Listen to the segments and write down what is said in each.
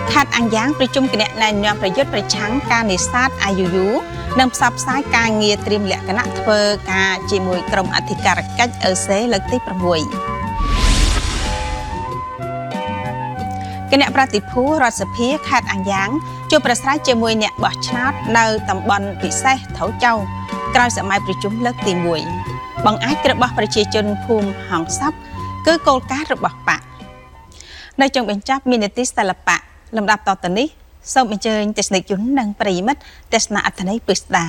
ខាត់អាំងយ៉ាងប្រជុំគណៈណែនាំប្រយុទ្ធប្រឆាំងការនេសាទ IUU និងផ្សព្វផ្សាយការងារត្រៀមលក្ខណៈធ្វើការជាមួយក្រុមអធិការកិច្ច EC លើកទី 6 គណៈប្រតិភូរដ្ឋសភាខេត្តអាំងយ៉ាងជួបប្រស្រ័យជាមួយអ្នកបោះឆ្នោតនៅតំបន់ពិសេសថៅចៅក្រោយសម័យប្រជុំលើកទី 1 បង្អាចរបស់ប្រជាជនភូមិហង្ស័ព្ទគឺគោលការណ៍របស់បកនៅចុងបញ្ចប់មាននីតិសិល្បៈលំដាប់តទៅនេះសូមអញ្ជើញទស្សនិកជននិងប្រិយមិត្តទស្សនាអត្ថន័យពិស្ដា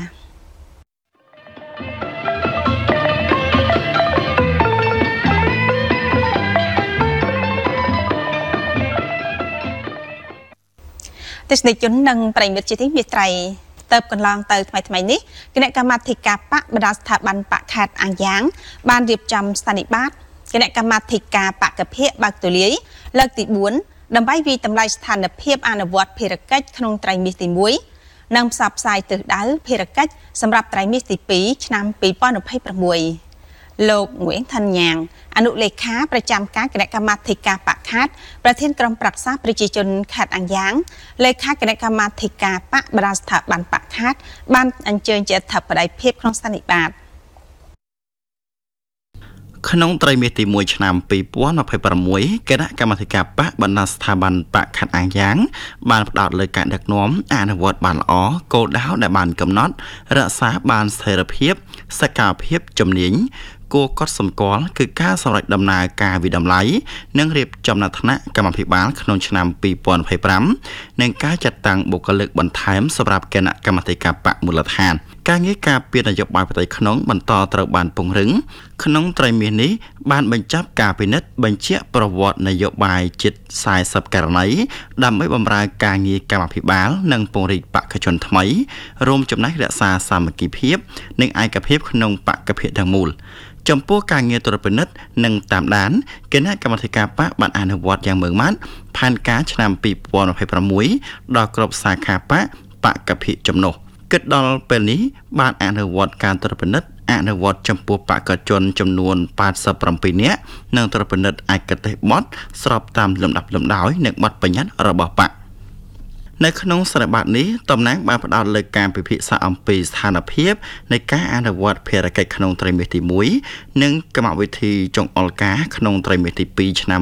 ទស្សនិកជននិងប្រិយមិត្តជាទីមេត្រីទៅកន្លងទៅថ្មីនេះគណៈកម្មាធិការបកបណ្ដាស្ថាប័នបកខេត្តអាំងយ៉ាងបានរៀបចំសន្និបាតគណៈកម្មាធិការបកភិបបើកទូលាយលើកទី 4 ដើម្បីវិយតម្លៃស្ថានភាពអនុវត្តភារកិច្ចក្នុងត្រីមាសទី 1 និងផ្សព្វផ្សាយទិសដៅភារកិច្ចសម្រាប់ត្រីមាសទី 2 ឆ្នាំ 2026 លោកងួយថាន់ញ៉ាងអនុលេខាប្រចាំការគណៈកម្មាធិការបកខេត្តប្រធានក្រុមប្រឹក្សាប្រជាជនខេត្តអាំងយ៉ាងលេខាគណៈកម្មាធិការបកបណ្ដាស្ថាប័នបកខេត្តបានអញ្ជើញជាអធិបតីភាពក្នុងសន្និបាតក្នុងត្រីមាសទី 1 ឆ្នាំ 2026 គណៈកម្មាធិការបកបណ្ដាស្ថាប័នបកខេត្តអាំងយ៉ាងបានផ្ដោតលើការដឹកនាំអនុវត្តបានល្អគោលដៅដែលបានកំណត់រក្សាបានស្ថិរភាពសកម្មភាពជំនាញគួរកត់សម្គាល់គឺការសម្រេចដំណើរការវិតម្លៃនិងរៀបចំថ្នាក់គណៈកម្មាភិបាលក្នុងឆ្នាំ 2025 និងការចាត់តាំងបុគ្គលិកបន្ថែមសម្រាប់គណៈកម្មាធិការបកមូលដ្ឋានការងារការពារនយោបាយផ្ទៃក្នុងបន្តត្រូវបានពង្រឹងក្នុងត្រីមាសនេះបានបញ្ចប់ការពិនិត្យបញ្ជាក់ប្រវត្តិនយោបាយជិត40ករណីដើម្បីបម្រើការងារកម្មាភិបាលនិងពង្រីកបេក្ខជនថ្មីរួមចំណែករក្សាសាមគ្គីភាពនិងឯកភាពក្នុងបេក្ខភាពទាំងមូលចំពោះការងារត្រួតពិនិត្យនិងតាមដានគណៈកម្មាធិការបកបានអនុវត្តយ៉ាងម៉ឺងម៉ាត់ផែនការឆ្នាំ 2026 ដល់គ្រប់សាខាបកភិចំណុះគិតដល់ពេលនេះបានអនុវត្តការត្រួតពិនិត្យអនុវត្តចំពោះបេក្ខជនចំនួន87នាក់និងត្រួតពិនិត្យឯកទេសបទស្របតាមលំដាប់លំដោយនិងបទបញ្ញត្តិរបស់បកនៅក្នុងសន្និបាតនេះតំណាងបានផ្ដោតលើការពិភាក្សាអំពីស្ថានភាពនៃការអនុវត្តភារកិច្ចក្នុងត្រីមាសទី 1 និងកម្មវិធីចុងអុលការក្នុងត្រីមាសទី 2 ឆ្នាំ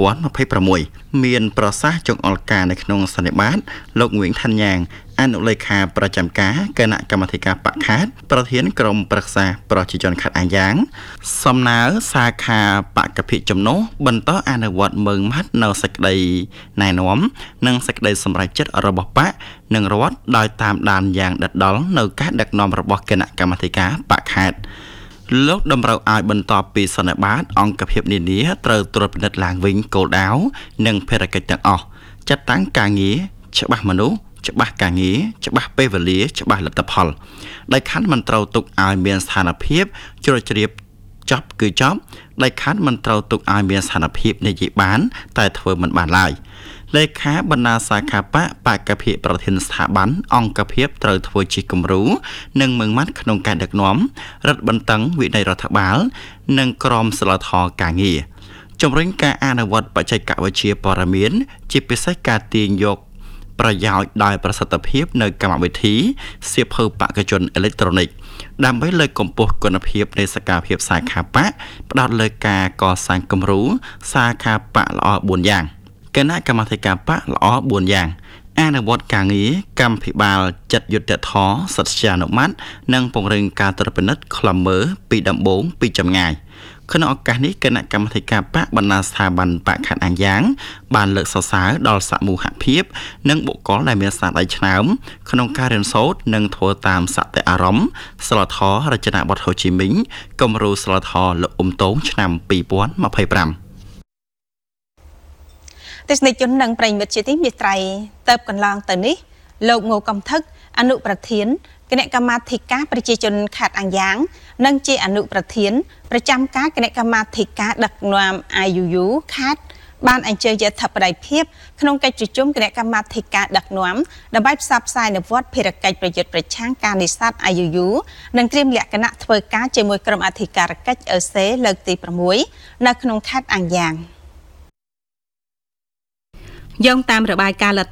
2026 មានប្រសាសន៍ចុងអុលការនៅក្នុងសន្និបាតលោកងួយថាន់ញ៉ាងអនុលេខាប្រចាំការគណៈកម្មាធិការបកខេត្តប្រធានក្រុមប្រឹក្សាប្រជាជនខេត្តអាំងយ៉ាងសំណើសាខាបកភិចំណុះបន្តអនុវត្តម៉ឺងម៉ាត់នៅសេចក្តីណែនាំនិងសេចក្តីសម្រេចចិត្តរបស់បកនិងរដ្ឋដោយតាមដានយ៉ាងដិតដល់នៅការដឹកនាំរបស់គណៈកម្មាធិការបកខេត្តលោកតម្រូវឲ្យបន្ទាប់ពីសន្និបាតអង្គភាពនានាត្រូវត្រួតពិនិត្យឡើងវិញគោលដៅនិងភារកិច្ចទាំងអស់ចាត់តាំងការងារច្បាស់មនុស្សច្បាស់ការងារច្បាស់ពេលវេលាច្បាស់លទ្ធផលដែលខណ្ឌមិនត្រូវទុកឲ្យមានស្ថានភាពជ្រួតជ្រាបចប់គឺចប់ដែលខណ្ឌមិនត្រូវទុកឲ្យមានស្ថានភាពនិយាយបានតែធ្វើមិនបានឡើយលេខាបណ្ដាសាខាបកភិប្រធានស្ថាប័នអង្គភាពត្រូវធ្វើជាគំរូនិងម៉ឺងម៉ាត់ក្នុងការដឹកនាំរដ្ឋបន្តឹងវិន័យរដ្ឋបាលនិងក្រមសីលធម៌ការងារជំរុញការអនុវត្តបច្ចេកវិទ្យាព័ត៌មានជាពិសេសការទាញយកប្រយោជន៍ដោយប្រសិទ្ធភាពនៅកម្មវិធីសៀវភៅបេក្ខជនអេឡិចត្រូនិកដើម្បីលើកកម្ពស់គុណភាពនៃសកម្មភាពសាខាបកផ្ដោតលើការកសាងគំរូសាខាបកល្អ4យ៉ាងគណៈកម្មាធិការបកល្អ4យ៉ាងអនុវត្តការងារកម្មភិបាលចិត្តយុត្តិធម៌សត្យានុម័តនិងពង្រឹងការត្រួតពិនិត្យខ្លំមើលពីដំបូងពីចម្ងាយក្នុងឱកាសនេះគណៈកម្មាធិការបកបណ្ដាស្ថាប័នបកខេត្តអាំងយ៉ាងបានលើកសរសើរដល់សមូហភាពនិងបុគ្គលដែលមានស្នាដៃឆ្នើមក្នុងការរៀនសូត្រនិងធ្វើតាមសតិអារម្មណ៍សិលធម៌រចនាបថហូជីមិញគំរូសិលធម៌លោកអ៊ុំតូងឆ្នាំ 2025 ទស្សនិកជននិងប្រិយមិត្តជាទីមេត្រីទៅកន្លងទៅនេះលោកងូកំថឹកអនុប្រធានគណៈកម្មាធិការប្រជាជនខេត្តអាំងយ៉ាងនិងជាអនុប្រធានប្រចាំការគណៈកម្មាធិការដឹកនាំ IUU ខេត្តបានអញ្ជើញជាអធិបតីភាពក្នុងកិច្ចប្រជុំគណៈកម្មាធិការដឹកនាំដើម្បីផ្សព្វផ្សាយនូវវត្តភារកិច្ចប្រយុទ្ធប្រឆាំងការនេសាទ IUU និងត្រៀមលក្ខណៈធ្វើការជាមួយក្រុមអធិការកិច្ច EC លើកទី 6 នៅក្នុងខេត្តអាំងយ៉ាងយោងតាមរបាយការណ៍